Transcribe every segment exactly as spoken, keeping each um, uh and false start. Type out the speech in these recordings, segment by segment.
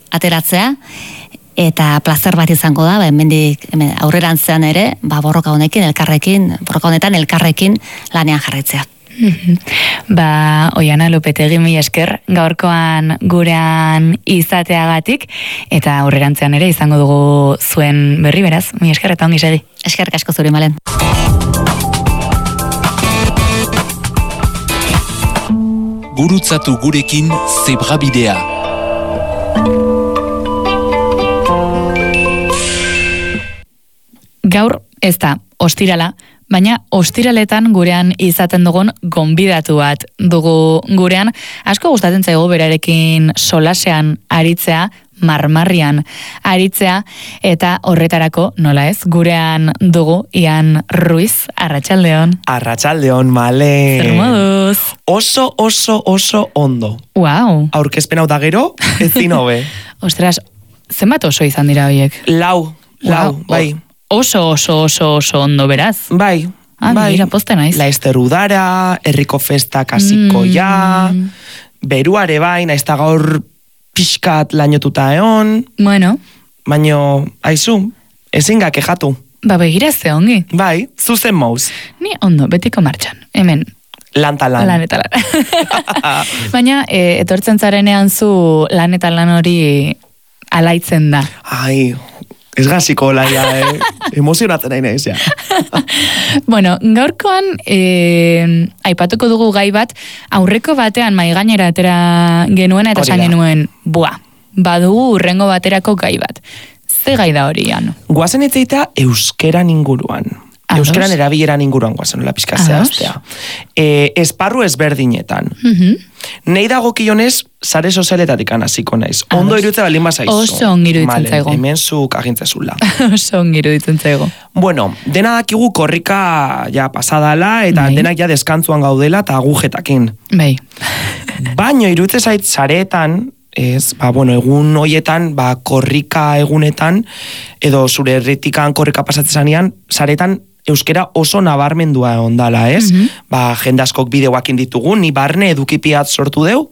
ateratzea, eta plazer bat izango da, ba, hemendik hemen aurrerantzean ere, ba, borroka honekin, elkarrekin, borroka honetan elkarrekin lanean jarraitzea. Ba, Oiana Lopetegi, mi esker, gaurkoan gurean izateagatik, eta aurrerantzean ere izango dugu zuen berri beraz, mi esker eta ongi segi. Eskerrik asko zuri, Malen. Gurutzatu gurekin Zebrabidea. Gaur ez da ostirala, baina ostiraletan gurean izaten dugun gonbidatu bat dugu gurean. Asko gustatzen zaigu berarekin solasean aritzea, marmarrian aritzea, eta horretarako, nola ez, gurean dugu Ian Ruiz, arratsaldeon. Arratsaldeon, Male. Zer moduz? Oso, oso, oso ondo. Wow. Aurkezpen hau da gero, ezin hobe. Ostras, zenbat oso izan dira horiek? Lau, lau, Wow. bai. Oso, oso, oso, oso ondo, beraz. Bai, Ah, bai. mira, poste naiz. Laizter udara, herriko festak hasiko Mm. ja, beruare bai, naiz eta gaur pixkat lainotuta egon, Bueno, baino, aizu, ezin ga kejatu. ba begira ze ongi. Bai, zuzen mauz, Ni ondo, betiko martxan. Hemen, lan talan. lan eta lan. Baina, e, etortzen zarenean zu lan eta lan hori alaitzen da. Ai, ez gaziko laia, eh? Emozionatzen nahi naiz, ja. Bueno, gaurkoan e, aipatuko dugu gai bat, aurreko batean mai gainera atera genuena eta Hori esan da. genuen, bua, badugu urrengo baterako gai bat. Ze gai da hori, Ian? Guazen etzeita euskeran inguruan. Ados. Euskeran erabileran inguruan guazen, nola pixka Ados. zehaztea. E, esparru ezberdinetan. Mhm. Nei dagokionez, sare sozialetatik hasiko naiz. Ados. Ondo iruditza balin bazaizu. Oso ongi iruditzen Malen, zaigu. hemen zuk agintzezula. Oso ongi iruditzen zaigu. Bueno, dena dakigu korrika ja pasadala, eta Bai. denak ja deskantzuan gaudela eta agujetakin. Bai. Baino iruditzen zait sareetan, ez, ba, bueno, egun hoietan, ba, korrika egunetan, edo zure herritikan korrika pasatzen zanean, sareetan euskera oso nabarmendua ondala, ez? Mhm. Ba, jende askok bideoakin ditugu, ni barne edukipiat sortu deu,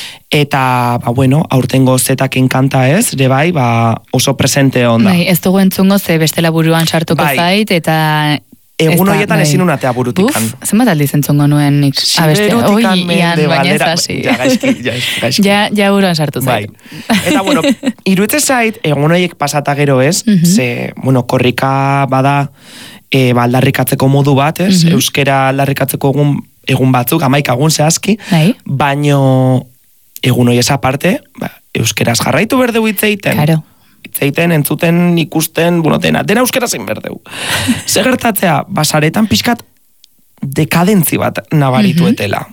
eta, ba, bueno, aurtengo zetakin kanta ez, ere bai, ba, oso presente onda. Bai, ez dugu entzungo ze bestela buruan sartuko Bai. zait, eta... Egun ez da, horietan bai. ezin unatea burutikan. Uf, zenbat aldiz entzungo nuen nik abestea. Siberutikan Oi, mende Ian, baina ez baldera- hasi. Ja, gaizki, ja, gaizki. Ja, ja buruan sartu Bai. zait. Eta, bueno, iruditzen zait, egun horiek pasata gero ez, Mhm. ze, bueno, korrika bada, e, ba, aldarrikatzeko modu bat, ez, Mhm. euskera aldarrikatzeko egun, egun batzuk, amaik egun zehazki, Bai. baino egun horiez aparte, ba, euskeraz jarraitu berdeu hitzeiten. Claro. Hitzeiten, entzuten, ikusten, bueno, dena, dena euskera zein berdeu. Ze gertatzea, basaretan pixkat dekadentzi bat nabaritu Mhm. etela.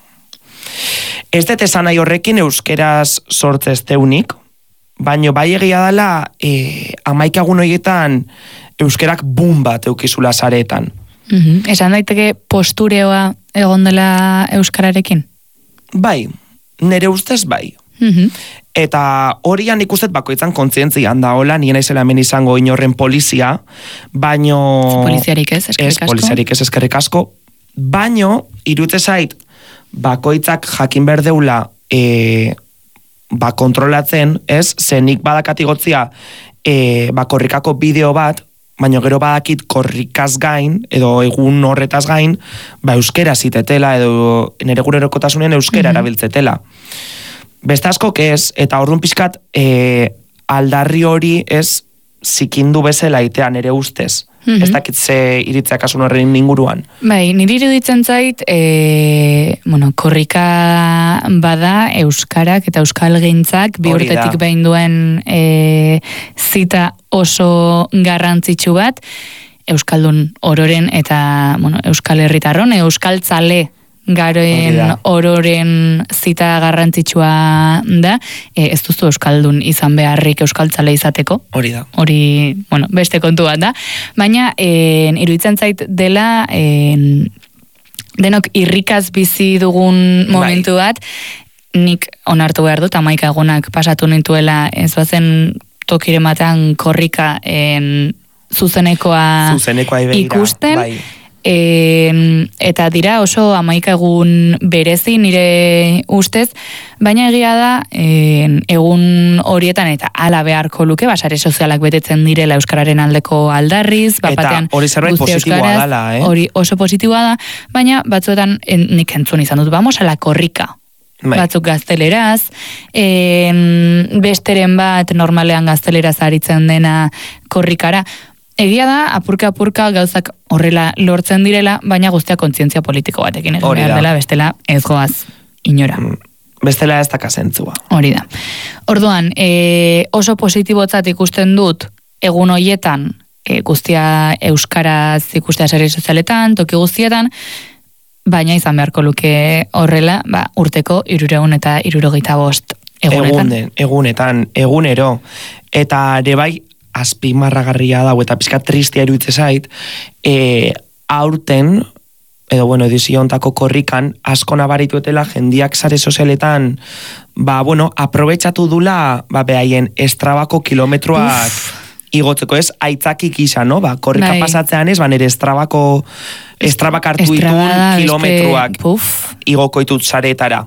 Ez dut esan nahi horrekin euskeraz sortzez teunik, baino bai egia dela e, amaikagun horietan euskerak boom bat eukizula saretan. Mhm. Esan daiteke postureoa egon dela euskararekin? Bai, nere ustez bai. Mhm. Eta horian ikustet bakoitzan kontzientzian da hola, nien naizela hemen izango inorren polizia, baino... Poliziarik ez, eskerrik Ez, asko. poliziarik ez, eskerrik asko, baino, irute zait, bakoitzak jakin berdeula e, ba, kontrolatzen, ez, zenik badakatigotzia e, ba, korrikako bideo bat, baino gero badakit korrikaz gain, edo egun horretaz gain, ba, euskera zitetela, edo nire gurerokotasunen euskera Mhm. erabiltzetela. Beste askok ez, eta orduan pixkat e, aldarri hori ez zikindu bezala itean ere ustez. Mhm. Ez dakit ze iritzeak asun horren inguruan. Bai, niri iruditzen zait, e, bueno, korrika bada euskarak eta euskalgintzak bi Hori da. urtetik behin duen e, zita oso garrantzitsu bat, euskaldun ororen eta, bueno, euskal herritarron, euskaltzale Hori garen da. ororen zita garrantzitsua da, e, ez duzu euskaldun izan beharrik euskaltzale izateko. Hori da. Hori, bueno, beste kontu bat da. Baina, en, iruditzen zait dela, en, denok irrikaz bizi dugun momentu bat, nik onartu behar dut, amaika egunak pasatu nintuela, ez bazen tokirematean korrika en, zuzenekoa Zuzenekoa begira, ikusten, bai. E, eta dira oso hamaika egun berezi nire ustez, baina egia da e, egun horietan eta hala beharko luke, basare sozialak betetzen direla euskararen aldeko aldarriz, bapatean eta hori zerbait positiboa dela, eh? Hori oso positiboa da, baina batzuetan en, nik entzun izan dut, vamos a la korrika. Bai. Batzuk gazteleraz, e, besteren bat normalean gazteleraz aritzen dena korrikara. Egia da, apurka-apurka gauzak horrela lortzen direla, baina guztia kontzientzia politiko batekin egin behar dela, bestela ez goaz inora. Bestela ez dakazentzua. Hori da. Orduan, e, oso positibotzat ikusten dut, egun hoietan, e, guztia euskaraz ikustea sare sozialetan, toki guztietan, baina izan beharko luke horrela, ba, urteko irureun eta irurogeita bost egunetan. Egunen, egunetan, egunero. Eta ere bai, azpimarragarria dago eta pizkat tristia iruditzen zait, e, aurten, edo bueno, edizio ontako korrikan, asko nabarituetela jendiak sare sozialetan, ba, bueno, aprobetxatu dula, ba, behaien estrabako kilometroak Uf. igotzeko, ez, aitzakik izan, no? Ba, korrika bai. Pasatzean ez, ba, nire estrabako, estrabak hartu ditun kilometroak este, igoko ditut saretara.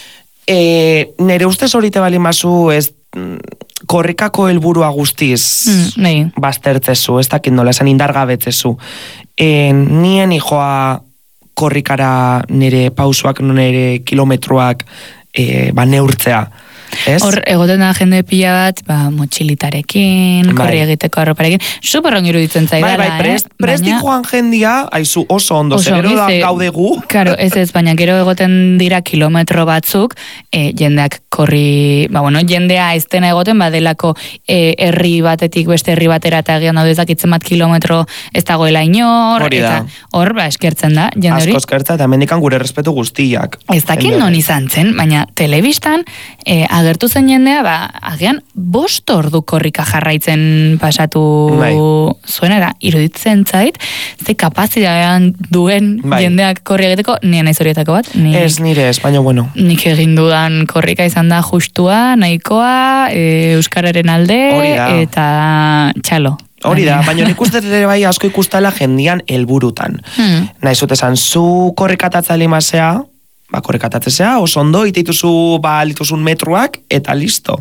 E, nire ustez horite bali mazu, ez, korrikako helburua guztiz mm, baztertzezu, ez dakit nola esan indargabetzezu. E, nien hijoa korrikara nire pausuak, nire kilometroak e, ba neurtzea. Ez? Hor, egoten da jende pila bat, ba, motxilitarekin, bai. Korri egiteko arroparekin, superron iruditzen zaidala, bai, bai, prest, eh? Presti baina... joan jendia, aizu oso ondo, oso, zer gero da gaude gu. Claro, ez ez, baina gero egoten dira kilometro batzuk, e, jendeak korri, ba, bueno, jendea ez dena egoten, badelako e, herri batetik beste herri batera eta egian daude ezakitzen bat kilometro ez dagoela inor, eta hor, ba, eskertzen da, jende hori. Asko eskertza, eta mendikan gure respetu guztiak. Ez dakit non izan zen, baina telebistan, e, agertu zen jendea, ba, agian bost ordu korrika jarraitzen pasatu bai. Zuenera, iruditzen zait, ze kapazitatean duen bai. Jendeak korri egiteko, nien naiz horietako bat. Ni, ez nire, ez, baina bueno. Nik egin dudan korrika izan da justua, nahikoa, e, euskararen alde, eta txalo. Hori da, baina nik uste ere bai asko ikustela jendian helburutan. Hmm. Naizut esan, zu korrikatatza limazea, ba, korrekatatzea, oso ondo, iteituzu, ba, lituzun metruak, eta listo.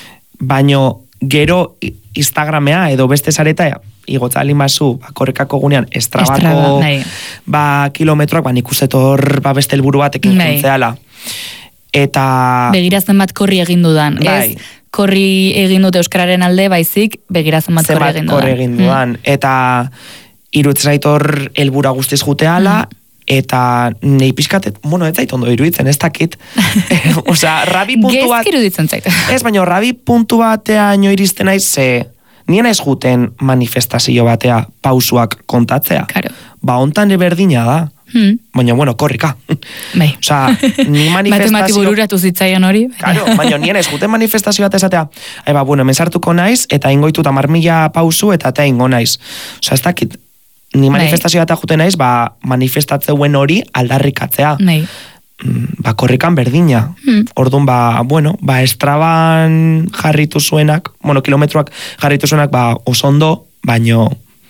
Baino, gero Instagramea, edo beste zareta, igotza alimazu, ba, korrekako gunean, estrabako, Estraba, ba, kilometroak, ba, nik uste tor, ba, beste helburu batekin juntzeala. Eta... Begirazen bat korri egin dudan, bai. Ez? Korri egin dute euskararen alde, baizik, begirazen bat korri egin dudan. Korri egin dudan. Hmm. Eta, iruditzen zaitor, helbura guztiz juteala, hmm. Eta nahi pixkat, bueno, ez zait ondo iruditzen, ez dakit. Osea, rabi puntu bat... Gezk iruditzen zait. Ez, baina rabi puntu batea nio iristen naiz, ze nien ez juten manifestazio batea pausuak kontatzea. Claro. Ba, ontan berdina da. Hmm. Baina, bueno, korrika. Bai. Osea, ni manifestazio... Matemati bururatu zitzaion hori. Claro, baina nien ez juten manifestazio bat esatea. Eba, bueno, hemen sartuko naiz, eta ingoitut amar mila pausu, eta eta ingo naiz. Osea, ez dakit... Ni manifestazioa eta juten naiz, ba, manifestatzeuen hori aldarrikatzea. Nei. Ba, korrikan berdina. Hmm. Orduan, ba, bueno, ba, estraban jarritu zuenak, bueno, kilometroak jarritu zuenak, ba, osondo, baino,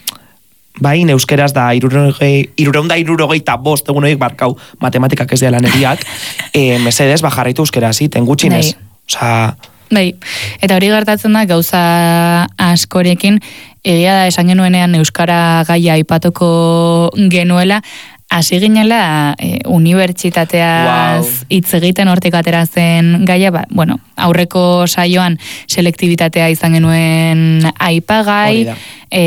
bain, euskeraz da, irureunda irurogeita bost, egun horiek barkau, matematikak ez dela neriak, e, mesedez, ba, jarritu euskeraz, iten gutxinez. Osa... Bai, eta hori gertatzen da gauza askorekin, egia da esan genuenean euskara gaia aipatuko genuela, hasi ginela e, unibertsitateaz hitz wow. egiten hortik atera zen gaia, ba, bueno, aurreko saioan selektibitatea izan genuen aipagai, e,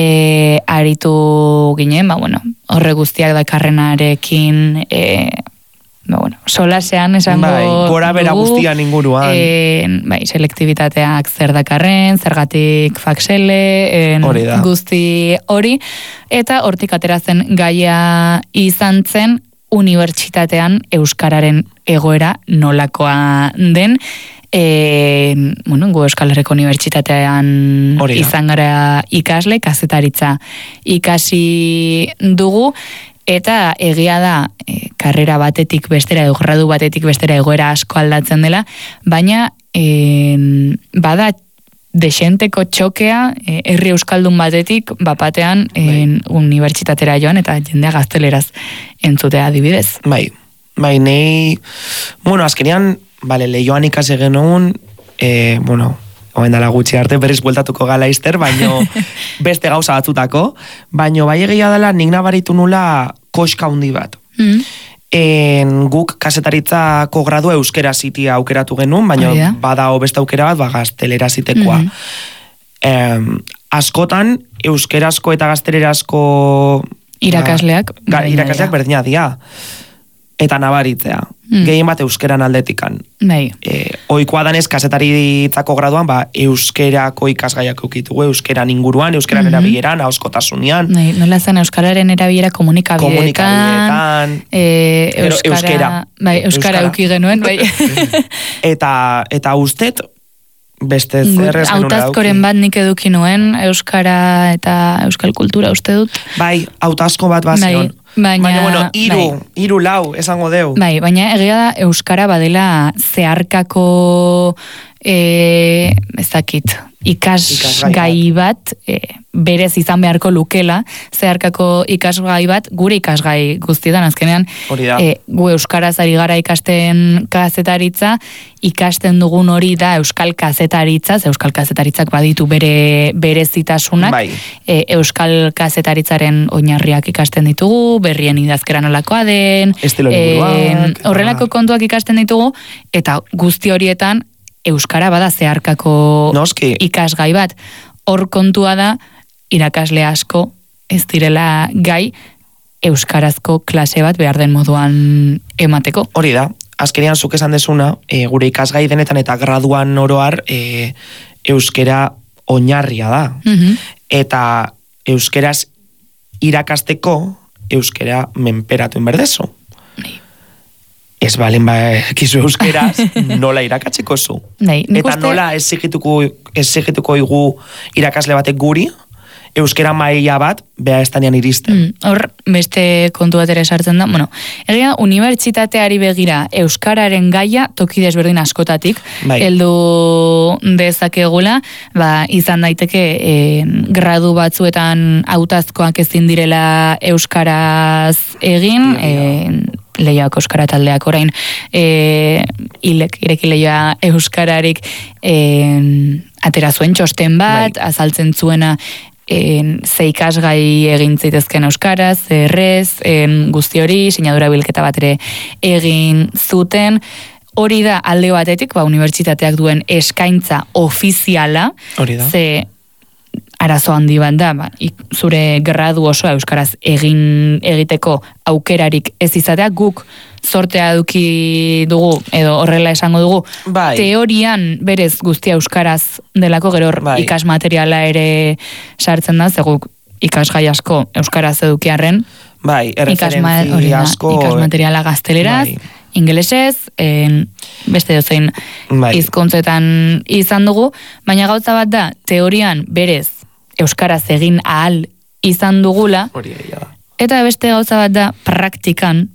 aritu ginen, ba, bueno, horre guztiak dakarrenarekin, e, ba, bueno, solasean esango bai, gora bera guztian inguruan. E, bai, selektibitateak zer dakarren, zergatik faksele, en, guzti hori, eta hortik ateratzen gaia izan zen unibertsitatean euskararen egoera nolakoa den, e, bueno, gu Euskal Herriko Unibertsitatean izan gara ikasle, kazetaritza ikasi dugu, eta egia da, e, karrera batetik bestera, edo gradu batetik bestera egoera asko aldatzen dela, baina e, bada desenteko txokea, e, herri euskaldun batetik, bapatean, en, unibertsitatera joan, eta jendea gazteleraz entzutea adibidez. Bai, bai, nei, bueno, azkenean, bale, lehioan ikase genuen, e, bueno, oen dala gutxi arte berriz bueltatuko gala izter, baino beste gauza batzutako, baino bai egia dela nik nabaritu nula koska handi bat. Mm. En, guk kasetaritzako gradua euskera zitia aukeratu genuen, baina oh, yeah. bada beste aukera bat, ba, gaztelera zitekoa. Mm-hmm. em, askotan, euskerazko eta gaztelerazko irakasleak, ga, irakasleak berdina dira. Eta nabaritzea. Mm. Gehien bat euskeran aldetikan. Bai. E, oikoa danez kasetaritzako graduan, ba, euskerako ikasgaiak eukitugu, euskeran inguruan, euskeran mm-hmm. erabileran, ahoskotasunean. Bai, nola zen euskararen erabilera komunikabideetan. Komunikabideetan. E, euskara, euskera. Bai, euskara euki genuen, bai. eta, eta ustet, beste zer ez genuen hautazkoren bat nik eduki nuen, euskara eta euskal kultura uste dut. Bai, hautazko bat bazion. Bai. Baina, baina, bueno, iru, bai. iru lau, esango deu. Bai, baina egia da euskara badela zeharkako e, ez dakit, ikasgai bat, e, berez izan beharko lukela, zeharkako ikasgai bat, gure ikasgai guztietan, azkenean, e, gu euskaraz ari gara ikasten kazetaritza, ikasten dugun hori da euskal kazetaritza, euskal kazetaritzak baditu bere berezitasunak, bai. e, euskal kazetaritzaren oinarriak ikasten ditugu, berrien idazkera nolakoa den, e, horrelako kontuak ikasten ditugu, eta guzti horietan euskara bada zeharkako Noski. ikasgai bat. Hor kontua da, irakasle asko ez direla gai euskarazko klase bat behar den moduan emateko. Hori da, azkenean zuk esan desuna, e, gure ikasgai denetan eta graduan oroar e, euskera oinarria da. Mm-hmm. Eta euskeraz irakasteko euskera menperatu inberdezu. Ez balen ba, kizu euskeraz, nola irakatzeko zu. Nei, eta uste... nola exigituko, exigituko igu irakasle batek guri, euskera maila bat, beha estanean iristen. Mm, hor, beste kontu bat ere sartzen da. Bueno, egia, unibertsitateari begira euskararen gaia toki desberdin askotatik, bai. heldu dezakegula, ba, izan daiteke e, gradu batzuetan hautazkoak ezin direla euskaraz egin, e, leioak euskara taldeak orain e, ilek, ireki leioa euskararik e, atera zuen txosten bat, bai. azaltzen zuena en, ze ikasgai egin zitezken euskaraz, errez, en, guzti hori, sinadura bilketa bat ere egin zuten. Hori da alde batetik, ba, unibertsitateak duen eskaintza ofiziala, hori da. Ze arazo handi bat da, ba, zure gradu osoa euskaraz egin egiteko aukerarik ez izatea, guk sortea eduki dugu, edo horrela esango dugu, bai. Teorian berez guztia euskaraz delako, gero bai. ikas materiala ere sartzen da, zeguk ikasgai asko euskaraz edukiarren, bai, erreferentzi asko, ikas materiala gazteleraz, bai. Ingelesez, en, beste dozein bai. hizkuntzetan izan dugu, baina gauza bat da, teorian berez euskaraz egin ahal izan dugula, eta beste gauza bat da, praktikan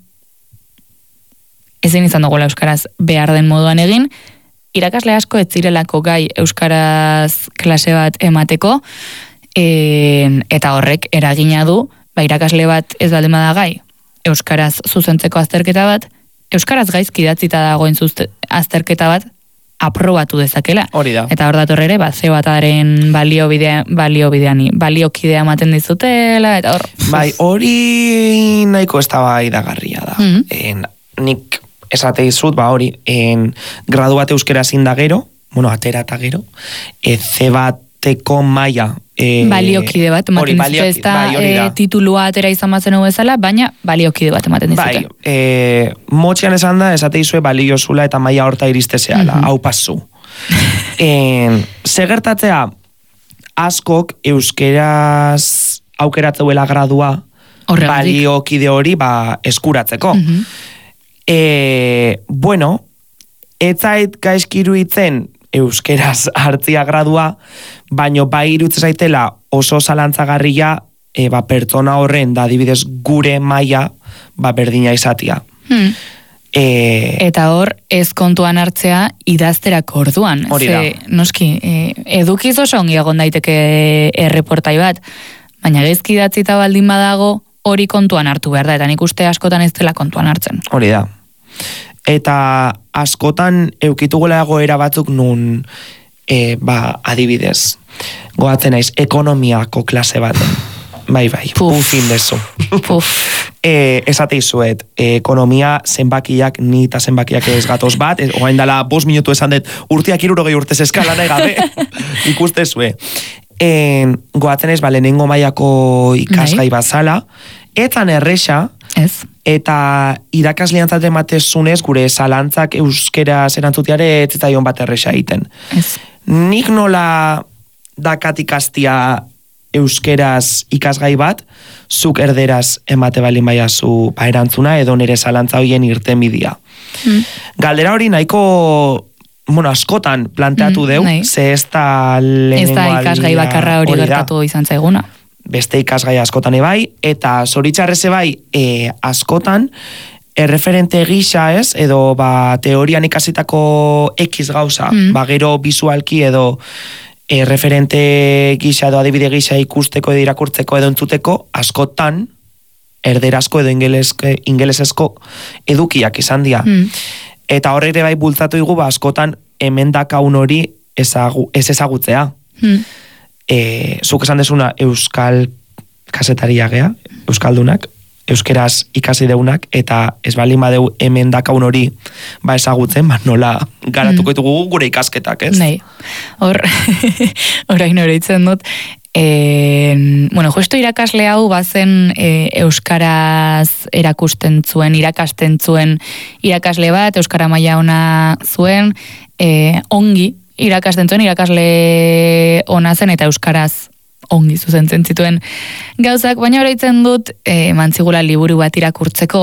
ezin izan dugula euskaraz behar den moduan egin, irakasle asko ez zirelako gai euskaraz klase bat emateko, en, eta horrek eragina du, ba, irakasle bat ez baldin bada gai, euskaraz zuzentzeko azterketa bat, euskaraz gaizki idatzita dagoen zuzte, azterketa bat aprobatu dezakela. Hori da. Eta hor dator ere, ba, ze bataren balio bidea, balio bideani, baliokidea ematen dizutela, eta hor... Bai, hori nahiko ez da bai dagarria da. Mm-hmm. En, nik esate dizut, ba hori, en, gradu bat euskera zinda gero, bueno, atera eta gero, e, ze bateko maia... E, baliokide bat, ematen dizute ez da, bai, e, titulua atera izan batzen bezala, baina baliokide bat ematen dizute. Bai, e, motxean esan da, esate izue balio zula eta maila horta iriste zehala, mm-hmm. hau pasu. en, segertatzea, askok euskeraz aukeratzeuela gradua, baliokide hori ba, eskuratzeko. Mm-hmm. E, bueno, etzait gaizkiru itzen euskeraz hartzia gradua, baino bai irutze zaitela oso zalantzagarria e, ba, pertsona horren da adibidez gure maila ba, berdina izatia. Hmm. E... Eta hor, ez kontuan hartzea idazterako orduan. Hori da. Ze, noski, e, edukiz oso ongi egon daiteke erreportai bat, baina gezki idatzita baldin badago hori kontuan hartu behar da, eta nik uste askotan ez dela kontuan hartzen. Hori da. Eta askotan eukitugula goera batzuk nun, e, ba, adibidez, goatzen naiz, ekonomiako klase baten. Bai, bai, pufin dezu. Puf. E, esate izuet, e, ekonomia zenbakiak, ni eta zenbakiak ez gatoz bat, e, oain dala bost minutu esan dut, urtiak irurogei urtez eskala nahi gabe, ikuste zue. E, goatzen ez, ba, lehenengo mailako ikasgai bazala, etzan erresa, ez. Eta irakaslean zaten batezunez, gure zalantzak euskeraz erantzutiare ez zaion bat erresa egiten. Ez. Nik nola dakat ikastia euskeraz ikasgai bat, zuk erderaz emate balin baiazu ba, erantzuna edo nire zalantza horien irten bidia. Mm. Galdera hori nahiko, bueno, askotan planteatu mm, deu, nahi. Ze ez da lehenengo Ez da ikasgai bakarra hori gertatu izan zaiguna. Beste ikasgai askotan ebai, eta zoritxarrez ebai e, askotan, erreferente gisa ez, edo ba, teorian ikasitako X gauza, mm. ba, gero bisualki edo e, referente gisa edo adibide gisa ikusteko edo irakurtzeko edo entzuteko, askotan, erderazko edo ingelesezko edukiak izan dira. Mm. Eta horre ere bai bultzatu igu, ba, askotan emendakaun hori ezagu, ez ezagutzea. Mm. E, zuk esan desuna euskal kasetaria gea, euskaldunak, euskeraz ikasi deunak, eta ez balin badeu hemen dakaun hori ba ezagutzen, ba nola garatuko ditugu gure ikasketak, ez? Nei, hor, orain oroitzen dut, e, bueno, justo irakasle hau bazen e, euskaraz erakusten zuen, irakasten zuen irakasle bat, euskara maila ona zuen, e, ongi, irakasten zuen, irakasle ona zen eta euskaraz ongi zuzentzen zituen gauzak, baina horreitzen dut e, mantzigula liburu bat irakurtzeko,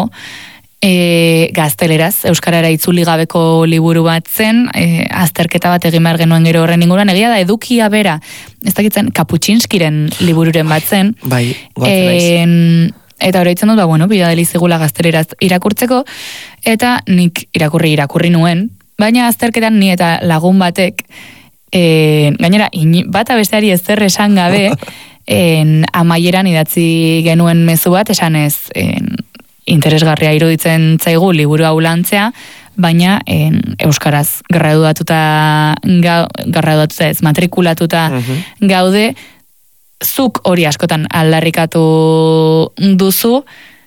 e, gazteleraz, euskarara itzuli gabeko liburu bat zen, e, azterketa bat egin behar genuen gero horren inguruan, egia da edukia bera, ez dakitzen Kaputxinskiren libururen bat zen, bai, goatzen naiz. Eta horreitzen dut, ba, bueno, bida delizigula gazteleraz irakurtzeko, eta nik irakurri irakurri nuen, baina azterketan ni eta lagun batek, e, gainera, in, bata besteari ezer esan gabe, en, amaieran idatzi genuen mezu bat, esan ez, en, interesgarria iruditzen zaigu liburu hau lantzea, baina en, euskaraz graduatuta, ga, graduatuta ez, matrikulatuta uh-huh. gaude, zuk hori askotan aldarrikatu duzu,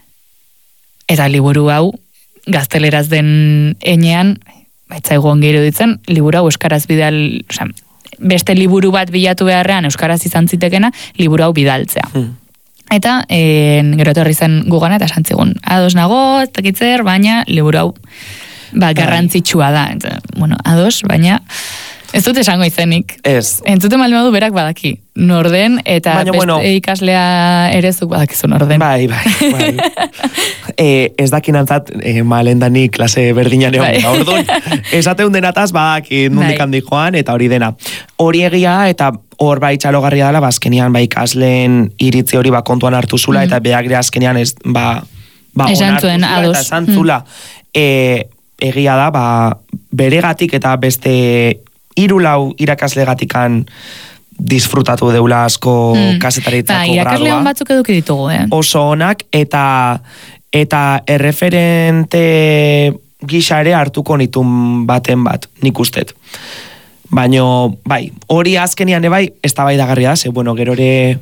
eta liburu hau gazteleraz den enean, baitzaigu ongi iruditzen, liburu hau euskaraz bidal, oza, beste liburu bat bilatu beharrean euskaraz izan zitekena, liburu hau bidaltzea. Hmm. Eta, en, gero etorri zen gugana, eta santzigun, ados nago, ez dakitzer, baina liburu hau ba, garrantzitsua da. Eta, bueno, ados, baina ez dut esango izenik. Ez. Entzute malmadu berak badaki. Norden, eta baina, beste bueno, ikaslea ere zuk badakizu norden. Bai, bai, bai. e, ez dakin antzat, e, malendani klase berdinan egon. Bai. Orduan, esateun denataz, badaki nundik bai. Handi joan, eta hori dena. Hori egia, eta hor bai txalogarria dela, bazkenian, bai ikasleen iritzi hori ba kontuan hartu zula, mm. eta beagre azkenian ez, ba, ba esan zuen, ados. Eta esan zula. Mm. E, egia da, ba, beregatik eta beste hiru lau irakaslegatikan disfrutatu deula asko mm. kasetaritzako ba, gradua. Irakasle hon batzuk eduki ditugu, eh? Oso onak, eta eta erreferente gisa ere hartuko nitun baten bat, nik ustet. Baina, bai, hori azkenian ebai, ez da bai dagarria, ze, bueno, gero ere,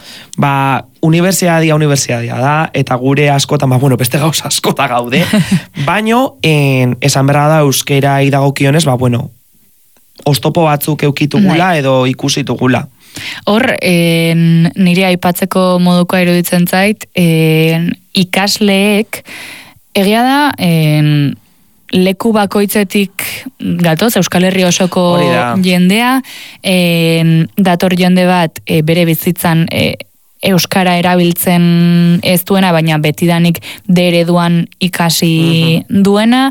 ba, universidadia, universidadia da, eta gure askotan, ba, bueno, beste gauza askota gaude, baina, esan berra da, euskera idagokionez, ba, bueno, oztopo batzuk eukitugula edo ikusitugula. Hor, en, nire aipatzeko moduko iruditzen zait, en, ikasleek, egia da, en, leku bakoitzetik gatoz, Euskal Herri osoko jendea, en, dator jende bat e, bere bizitzan e, euskara erabiltzen ez duena, baina betidanik de ereduan ikasi uh-huh. duena,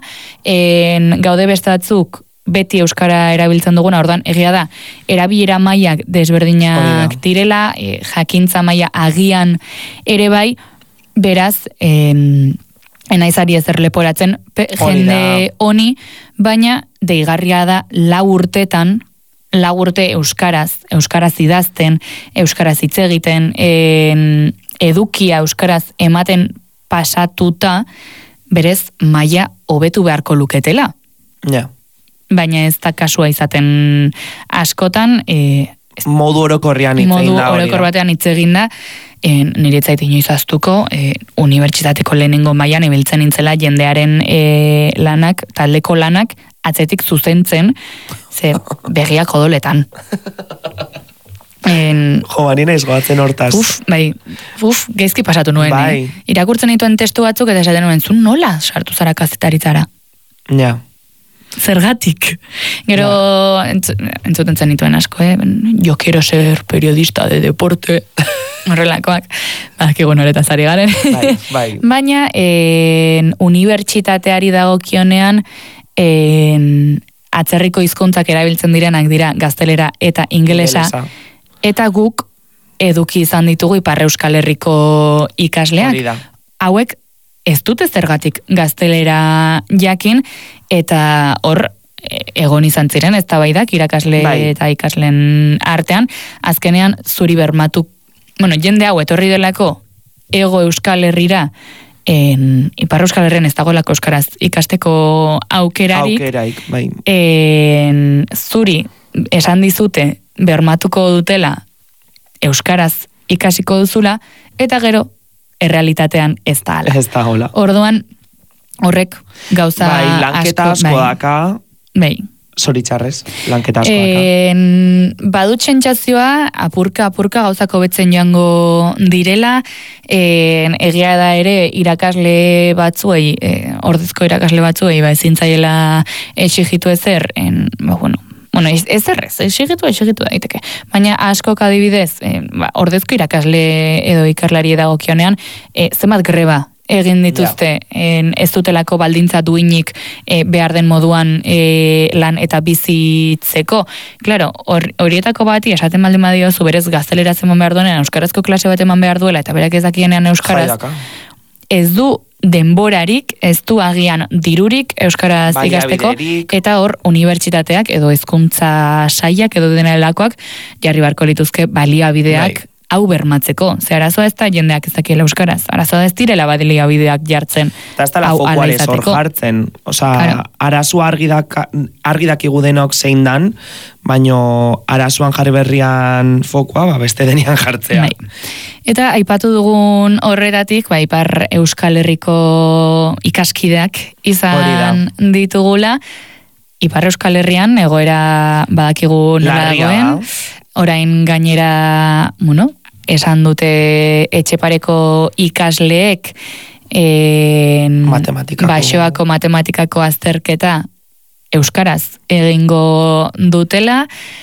en, gaude beste batzuk beti euskara erabiltzen duguna, ordan egia da, erabilera mailak desberdinak direla, e, jakintza maila agian ere bai, beraz, em, enaizari ezer leporatzen pe, jende honi, baina deigarria da lau urtetan, lau urte euskaraz, euskaraz idazten, euskaraz hitz egiten, en, edukia euskaraz ematen pasatuta, berez maila hobetu beharko luketela. Ja. Baina ez da kasua izaten askotan, e, modu orokorrean hitz egin da. Modu orokor batean hitz egin da, e, nire etzait inoiz aztuko, e, unibertsitateko lehenengo mailan ibiltzen nintzela jendearen e, lanak, taldeko lanak, atzetik zuzentzen, ze begiak odoletan. En, jo, barina izgoatzen hortaz. Uf, bai, uf, gezki pasatu nuen. Bai. Eh? Irakurtzen dituen testu batzuk eta esaten nuen, zun nola sartu zara kazetaritzara? Ja. Zergatik. Gero, entz, entzuten zen dituen asko, eh? Yo quiero ser periodista de deporte. Horrelakoak. Badakigu noretaz ari garen. Bai, bai. Baina, en, unibertsitateari dagokionean, en, atzerriko hizkuntzak erabiltzen direnak dira gaztelera eta ingelesa, Ingelesa. eta guk eduki izan ditugu Ipar Euskal Herriko ikasleak. Hori da. Hauek ez dute zergatik gaztelera jakin, eta hor egon izan ziren eztabaidak irakasle Bai. eta ikasleen artean, azkenean zuri bermatu, bueno, jende hau etorri delako ego Euskal Herrira, en Ipar Euskal Herrian ez dagoelako euskaraz ikasteko aukerarik, Aukeraik, bai. en, zuri esan dizute bermatuko dutela euskaraz ikasiko duzula, eta gero errealitatean ez da ala. Ez da hola. Orduan horrek gauza Bai, lanketa asko bai. daka, Bai. zoritxarrez, lanketa asko daka. En, badut txentsazioa, apurka, apurka gauzako betzen joango direla, en, egia da ere irakasle batzuei, e, ordezko irakasle batzuei, ba, ezin zaiela exigitu ezer, en, ba, bueno, bueno, ez, ez errez, exigitu, exigitu daiteke. Baina askok adibidez, e, ba, ordezko irakasle edo ikerlari dagokionean, e, zenbat greba egin dituzte, en, ez dutelako baldintza duinik e, behar den moduan e, lan eta bizitzeko. Claro, hor, horietako bati esaten baldin badiozu berez gaztelera eman behar duenean, euskarazko klase bat eman behar duela, eta berak ez dakienean euskaraz, Jaidaka. ez du denborarik, ez du agian dirurik euskaraz ikasteko, Baliabiderik. eta hor unibertsitateak edo hezkuntza sailak edo denelakoak jarri barko lituzke baliabideak Bai. hau bermatzeko. Ze arazoa ez da jendeak ez dakiela euskaraz. Arazoa ez direla baliabideak jartzen. Eta ez dela hau hala fokuarez hor izateko. jartzen. Osa, Claro. arazoa argi, daka, argi dakigu denok zein dan, baino arazoan jarri berrian fokua, ba, beste denian jartzea. Bai. Eta aipatu dugun horretatik, ba, Ipar Euskal Herriko ikaskideak izan ditugula, Ipar Euskal Herrian egoera badakigu nola Larria dagoen, orain gainera, bueno, esan dute Etxepareko ikasleek en, Matematikako. Baxoako matematikako azterketa euskaraz egingo dutela,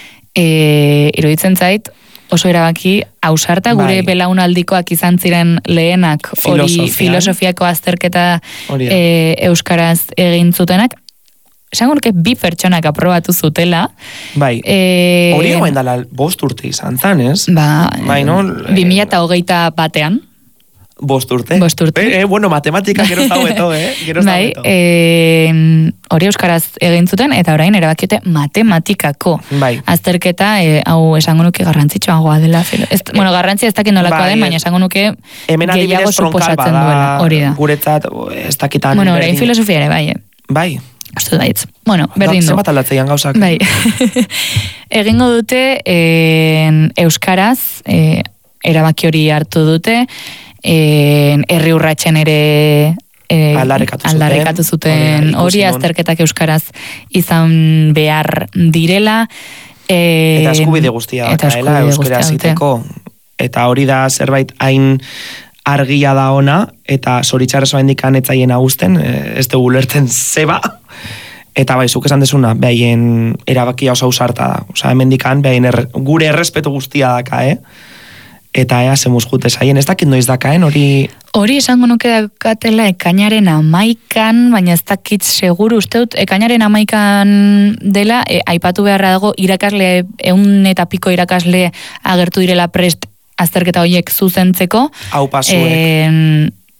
e, iruditzen zait, oso erabaki ausarta, gure Bai. belaunaldikoak izan ziren lehenak hori Filosofian. filosofiako azterketa Hori da. e, euskaraz egin zutenak, esango nuke bi pertsonak aprobatu zutela. Bai, E, hori goen dala bost urte izan zan, ez? Ba, Bai, no? bi mila eta hogeita batean. Bost urte? Bost urte. Eh, eh, bueno, matematika gero ez dago eto, eh? Gero ez dago Bai, eto. e, hori euskaraz egin zuten, eta orain erabakiote matematikako Bai. azterketa, e, hau esango nuke garrantzitsuagoa dela. Filo. Ez, bueno, garrantzia ez dakit nolakoa Bai, den, baina esango nuke Hemen gehiago adibidez tronkal suposatzen bada, duela. Hori da. guretzat, ez dakitan. Bueno, orain berdin- filosofia ere, bai, eh? Bai. Uste daitz. Bueno, berdin du. Zenbat aldatzeian gauzak. Bai. Egingo dute en, euskaraz, e, erabaki hori hartu dute, en, herri urratsen ere e, Aldarrikatu zuten. aldarrikatu zuten Hori da, hori ikusi nun. azterketak euskaraz izan behar direla. E, Eta eskubide guztia eta dakaela eskubide euskara guztia dute. ziteko. Eta hori da zerbait hain argia da ona, eta zoritxarrez oa etzaien agusten, ez dugu lertzen zeba. Eta bai, zuk esan desuna, behaien erabakia oso ausarta da. Osa, hemendikan, behaien erre, gure errespetu guztia daka, eh? Eta ea, zemuz jute zaien, ez dakit noiz dakaen, hori... Hori esango nuke dakatela ekainaren amaikan, baina ez dakit seguru uste dut, ekainaren amaikan dela, e, aipatu beharra dago, irakasle, eun eta piko irakasle agertu direla prest azterketa horiek zuzentzeko. Hau pasuek. En,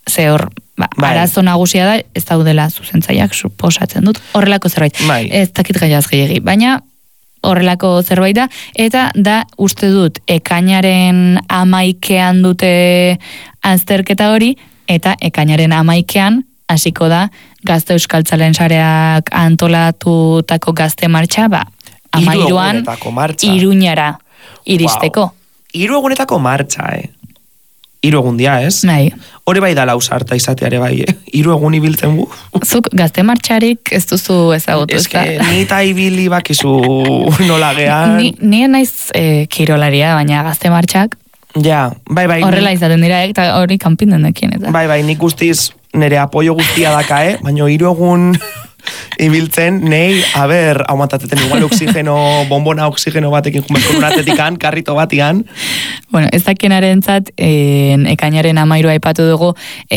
ze hor, ba, Bai. arazo nagusia da, ez daudela zuzentzaileak suposatzen dut, horrelako zerbait. Bai. Ez dakit gaiaz gehiagi, baina horrelako zerbait da, eta da uste dut ekainaren amaikean dute azterketa hori, eta ekainaren amaikean hasiko da Gazte Euskaltzalen sareak antolatutako gazte martxa, ba, amairuan egunetako martxa. Iruñara iristeko. Wow. Hiru egunetako martxa, eh? Hiru egun dia, ez? Bai. Hore bai da lausarta izateare bai, eh? Hiru egun ibiltzen bu. Zuk gazte martxarik ez duzu ezagutu, Ez que ni eta ibili bakizu nola gehan. Ni, ni naiz eh, kirolaria, baina gazte martxak Ja, bai, bai. horrela izaten dira, eh, eta hori kanpin denekien, eta. Bai, bai, nik guztiz nire apoio guztia daka, eh? Baina hiru egun ibiltzen, nei, a ber, hau matatzen igual oxigeno, bombona oxigeno batekin jumerko unatetikan, karrito batian. Bueno, ez dakienaren zat, en, ekainaren amairua aipatu dugu,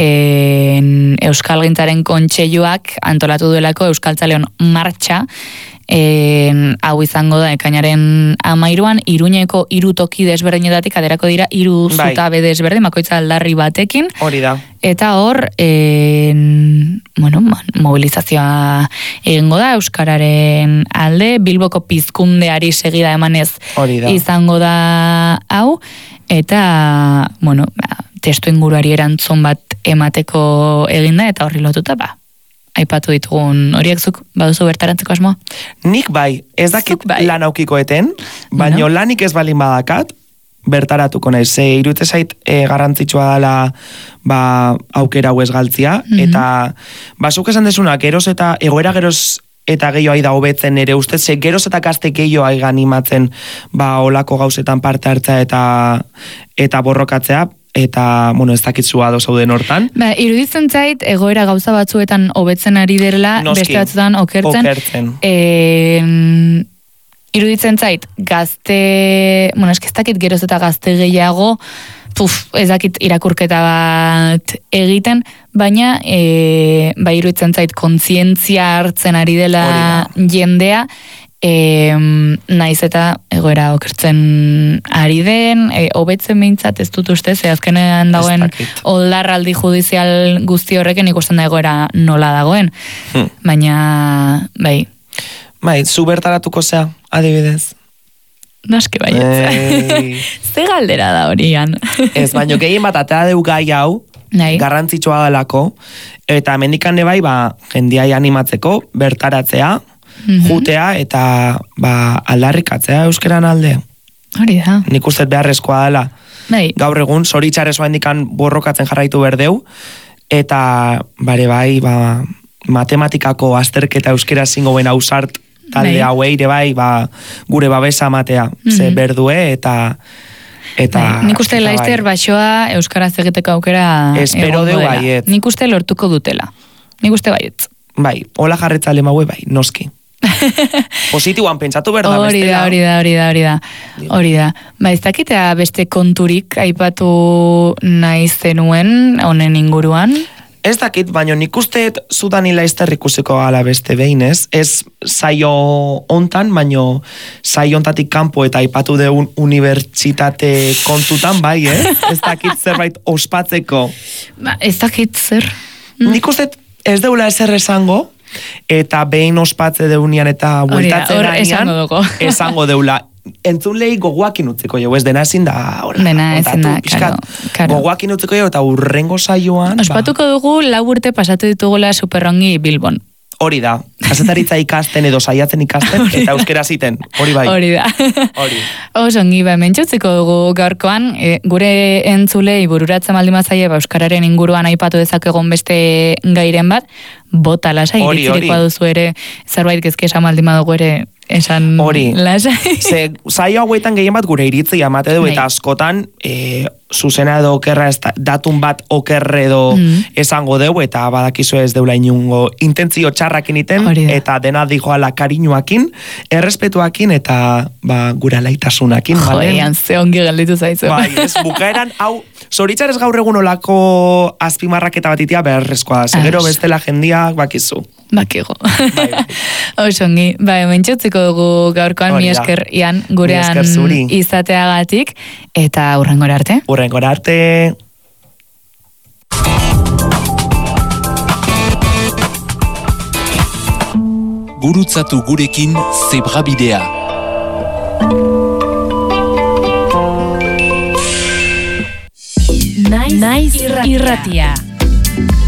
en, Euskal Gintzaren Kontseiluak antolatu duelako Euskaltzaleon martxa, en, hau izango da ekainaren amairuan, Iruñeko hiru toki desberdinetatik aderako dira hiru Bai. zutabe desberdin, bakoitza aldarri batekin, Hori da. eta hor, en, bueno, mobilizazioa egingo da Euskararen alde, Bilboko pizkundeari segida emanez Hori da. izango da hau, eta, bueno, ba, testu inguruari erantzun bat emateko eginda, eta horri lotuta, ba, aipatu ditugun horiek zuk baduzu bertarantzeko asmoa? Nik bai, ez dakit Zuk bai. lan aukikoeten, baina Bueno. lanik ez balin badakat, bertaratuko naiz. Ze irute zait e, garrantzitsua dela ba, aukera hau ez galtzia, Mhm. eta basuk esan desuna, geroz eta egoera geroz eta gehiago da hobetzen ere ustez, ze geroz eta gazte gehiago aiga animatzen ba, olako gauzetan parte hartzea eta eta borrokatzea, eta, bueno, ez dakitzua zauden hortan. Ba, iruditzen zait, egoera gauza batzuetan hobetzen ari derela, Noski. beste batzuetan okertzen. Okertzen. En, iruditzen zait, gazte, bueno, esk ez dakit geroz eta gazte gehiago, puf, ez dakit irakurketa bat egiten, baina e, ba, iruditzen zait kontzientzia hartzen ari dela jendea, e, naiz eta egoera okertzen ari den, e, hobetzen behintzat ez dut uste, ze azkenean dagoen dakit. oldarraldi judizial guzti horrekin ikusten da egoera nola dagoen. Hmm. Baina, bai, Bai, zu bertaratuko zea, adibidez. naske baietza. Ei. Ze galdera da horian. Ez, baino gehien bat atea deu gai hau, Nahi. garrantzitsua delako, eta mendikan bai, ba, jendiai animatzeko, bertaratzea, Mhm. jutea, eta ba, aldarrikatzea euskeran alde. Hori da. Nik uste beharrezkoa dela. Bai, Gaur egun, zoritxarez indikan borrokatzen jarraitu berdeu, eta bare bai, ba, matematikako azterketa euskera zingo ben ausart talde Bai. hauei ere bai, ba, gure babesa matea, ze Mhm. berdue, eta eta bai. Nik uste eta laizter bai. baixoa euskaraz egiteko aukera Espero egongo deu dela. baietz. Nik uste lortuko dutela. Nik uste baietz. Bai, hola jarretzale maue bai, noski. Positiboan pentsatu behar da, Hori da, bestela. hori da, hori da, hori da. Hori da. Ba, ez dakitea beste konturik aipatu nahi zenuen honen inguruan. Ez dakit, baina nik uste zudan ilaizter ikusiko gala beste behin, ez? Ez saio hontan, baino saio hontatik kanpo eta aipatu deun unibertsitate kontutan, bai, eh? Ez dakit zerbait ospatzeko. Ba, ez dakit zer. Nik uste ez deula ezer esango, eta behin ospatze deunian eta Hori da, bueltatze hor gainean, esango dugu. esango deula. Entzunlei gogoakin utziko jo, ez dena ezin da, hola, Dena ezin da, kontatu, pixkat, karo, karo. gogoakin utziko jo, eta urrengo saioan, Ospatuko dugu lau urte pasatu ditugula superrongi Bilbon. hori da, kasetaritza ikasten edo saiatzen ikasten, eta euskera ziten, hori bai. Hori da. Hori. Oso ongi, ba, mentxutziko dugu gaurkoan, e, gure entzulei bururatzen baldin bazaie, ba, euskararen inguruan aipatu dezakegon beste gairen bat, bota lasai, Hori, iritzirikoa hori. duzu ere, zerbait gezke esan baldin badugu ere, esan Hori. lasai. Ze, saio hauetan gehien bat gure iritzi amate du, Bai. eta askotan, e, zuzena edo okerra, ez da, datun bat okerre edo Mm. esango deu, eta badakizu ez deula inungo intentzio txarrakin iten, Hori da. eta dena dijoala kariñuakin, errespetuakin, eta ba, gure alaitasunakin, bale? Joian, ze ongi gelditu zaizu. Bai, ez, bukaeran, hau, zoritzarez gaur egun olako azpimarraketa batitia beharrezkoa, segero Ados. bestela jendiak bakizu. Bakigo. Bai, bai. Oso ongi, bai, mentxutziko dugu gaurkoan, Hori mi da. esker ian Mi gurean esker zuri. izateagatik, eta hurrengora arte. Hurrengora arte. Gurutzatu gurekin zebrabidea. Naiz irratia.